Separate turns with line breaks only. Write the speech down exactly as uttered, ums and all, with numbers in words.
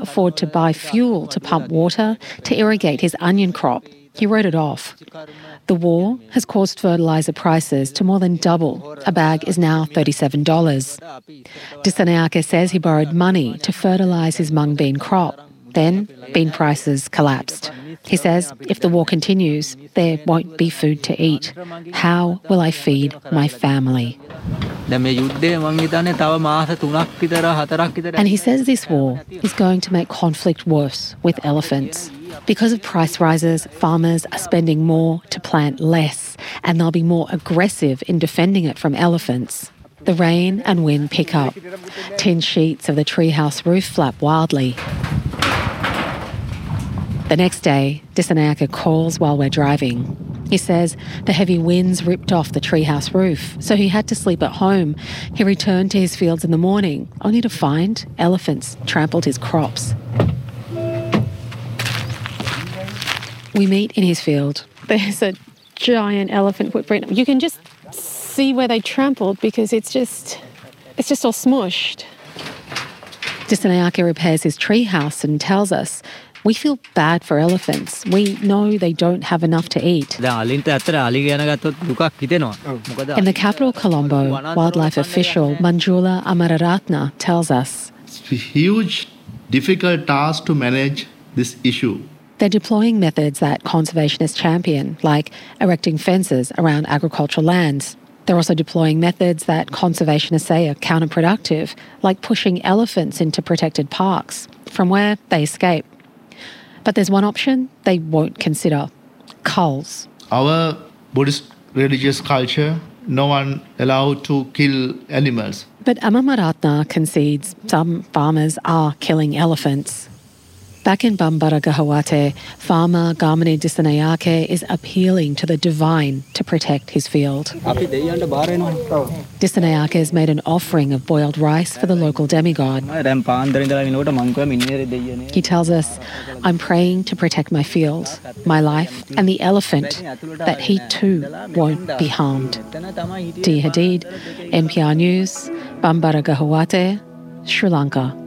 afford to buy fuel to pump water to irrigate his onion crop. He wrote it off. The war has caused fertiliser prices to more than double. A bag is now thirty-seven dollars. Dissanayake says he borrowed money to fertilise his mung bean crop. Then bean prices collapsed. He says if the war continues, there won't be food to eat. How will I feed my family? And he says this war is going to make conflict worse with elephants. Because of price rises, farmers are spending more to plant less, and they'll be more aggressive in defending it from elephants. The rain and wind pick up. Tin sheets of the treehouse roof flap wildly. The next day, Dissanayake calls while we're driving. He says the heavy winds ripped off the treehouse roof, so he had to sleep at home. He returned to his fields in the morning, only to find elephants trampled his crops. We meet in his field. There's a giant elephant footprint. You can just see where they trampled because it's just, it's just all smushed. Dissanayake repairs his treehouse and tells us, we feel bad for elephants. We know they don't have enough to eat. In the capital, Colombo, wildlife official Manjula Amararatna tells us,
it's a huge, difficult task to manage this issue.
They're deploying methods that conservationists champion, like erecting fences around agricultural lands. They're also deploying methods that conservationists say are counterproductive, like pushing elephants into protected parks, from where they escape. But there's one option they won't consider: culls.
Our Buddhist religious culture, no one allowed to kill animals.
But Amamaratna concedes some farmers are killing elephants. Back in Bambara Gahawate, farmer Gamani Dissanayake is appealing to the divine to protect his field. Dissanayake has made an offering of boiled rice for the local demigod. He tells us, I'm praying to protect my field, my life, and the elephant, that he too won't be harmed. Dee Hadid, N P R News, Bambara Gahawate, Sri Lanka.